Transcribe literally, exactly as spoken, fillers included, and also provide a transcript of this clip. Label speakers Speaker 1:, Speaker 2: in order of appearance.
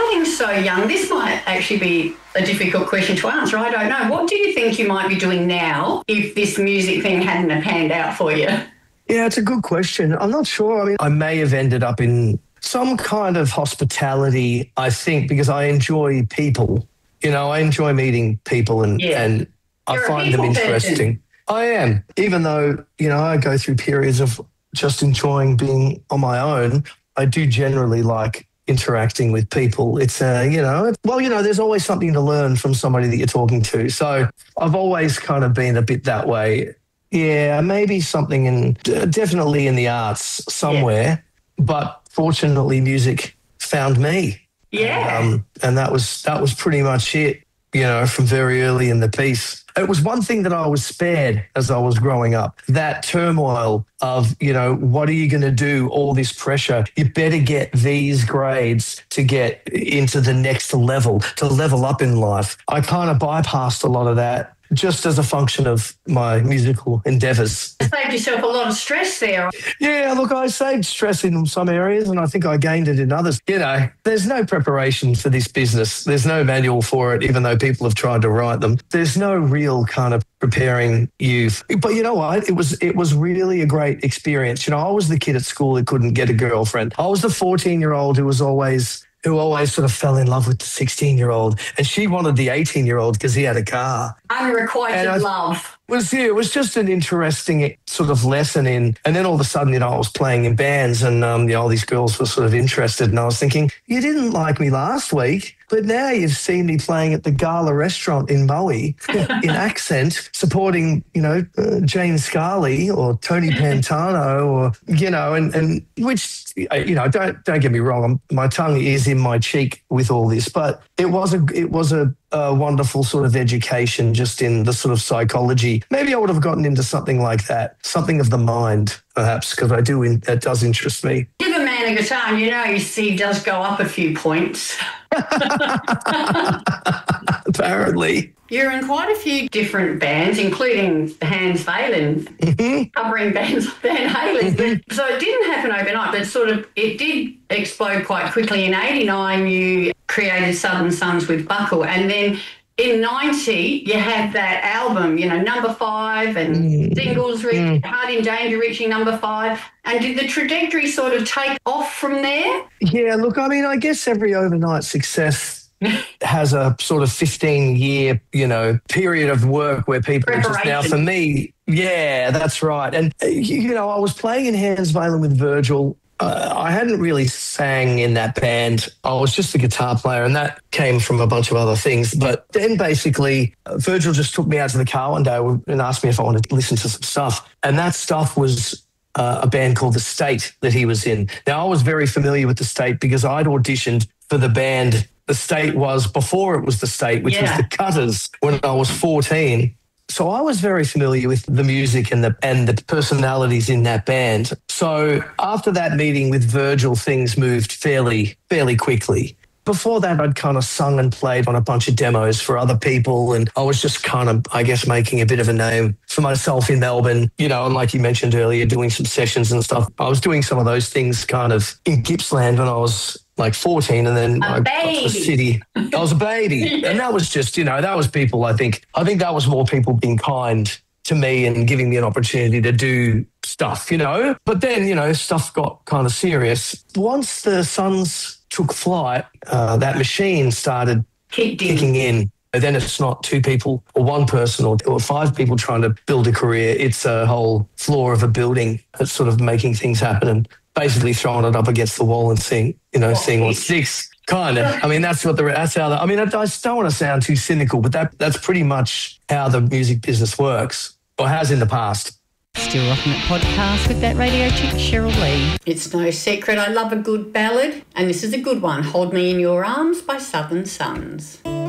Speaker 1: being so young, this might actually be a difficult question to answer. I don't know. What do you think you might be doing now if this music thing hadn't have panned out for you?
Speaker 2: Yeah, it's a good question. I'm not sure. I mean, I may have ended up in some kind of hospitality, I think, because I enjoy people. You know, I enjoy meeting people and,
Speaker 1: yeah.
Speaker 2: and I
Speaker 1: You're
Speaker 2: find them interesting.
Speaker 1: Person.
Speaker 2: I am. Even though, you know, I go through periods of just enjoying being on my own, I do generally like interacting with people. It's, uh, you know, well, you know, there's always something to learn from somebody that you're talking to. So I've always kind of been a bit that way. Yeah, maybe something in, definitely in the arts somewhere, yeah. But fortunately music found me.
Speaker 1: Yeah.
Speaker 2: And, um, and that was, that was pretty much it, you know, from very early in the piece. It was one thing that I was spared as I was growing up, that turmoil of, you know, what are you going to do? All this pressure. You better get these grades to get into the next level, to level up in life. I kind of bypassed a lot of that just as a function of my musical endeavours.
Speaker 1: You saved yourself a lot of stress there.
Speaker 2: Yeah, look, I saved stress in some areas and I think I gained it in others. You know, there's no preparation for this business. There's no manual for it, even though people have tried to write them. There's no real kind of preparing you. But you know what? It was it was really a great experience. You know, I was the kid at school who couldn't get a girlfriend. I was the fourteen-year-old who was always... who always sort of fell in love with the sixteen-year-old, and she wanted the eighteen-year-old because he had a car.
Speaker 1: Unrequited I, love.
Speaker 2: Was yeah, it was just an interesting sort of lesson in, and then all of a sudden, you know, I was playing in bands, and um, you know, all these girls were sort of interested, and I was thinking, you didn't like me last week, but now you've seen me playing at the Gala restaurant in Maui in Accent, supporting, you know, uh, Jane Scarley or Tony Pantano, or you know, and and which. You know, don't don't get me wrong. I'm, my tongue is in my cheek with all this, but it was a it was a, a wonderful sort of education just in the sort of psychology. Maybe I would have gotten into something like that, something of the mind, perhaps, because I do. In, it does interest me.
Speaker 1: Give a man a guitar, and you know his C does go up a few points.
Speaker 2: Apparently.
Speaker 1: You're in quite a few different bands, including Hans Valen, mm-hmm. covering bands Van Halen. Mm-hmm. So it didn't happen overnight, but sort of it did explode quite quickly. In eighty-nine, you created Southern Sons with Buckle, and then in ninety, you had that album, you know, number five, and mm. singles, reach, mm. Heart in Danger reaching number five. And did the trajectory sort of take off from there?
Speaker 2: Yeah, look, I mean, I guess every overnight success has a sort of fifteen-year, you know, period of work where people just now, for me, yeah, that's right. And, you know, I was playing in Hans Valen with Virgil. Uh, I hadn't really sang in that band. I was just a guitar player, and that came from a bunch of other things. But then basically, uh, Virgil just took me out to the car one day and asked me if I wanted to listen to some stuff. And that stuff was uh, a band called The State that he was in. Now, I was very familiar with The State because I'd auditioned for the band The State was before it was The State, which yeah. was The Cutters, when I was fourteen. So I was very familiar with the music and the and the personalities in that band. So after that meeting with Virgil, things moved fairly fairly quickly. Before that, I'd kind of sung and played on a bunch of demos for other people, and I was just kind of, I guess, making a bit of a name for myself in Melbourne, you know, and like you mentioned earlier, doing some sessions and stuff. I was doing some of those things kind of in Gippsland when I was like fourteen, and then
Speaker 1: a
Speaker 2: I got to the city. I was a baby. And that was just, you know, that was people, I think. I think that was more people being kind to me and giving me an opportunity to do stuff, you know. But then, you know, stuff got kind of serious. Once the Sons took flight, uh, that machine started
Speaker 1: Kicked
Speaker 2: kicking in. in. And then it's not two people or one person or, or five people trying to build a career. It's a whole floor of a building that's sort of making things happen and basically throwing it up against the wall and seeing, you know, oh, seeing what sticks. Kind of. I mean, that's what the, that's how, the, I mean, I, I don't want to sound too cynical, but that that's pretty much how the music business works, or has in the past.
Speaker 3: Still Rocking It podcast with that radio chick, Cheryl Lee.
Speaker 1: It's no secret I love a good ballad, and this is a good one, Hold Me in Your Arms by Southern Sons.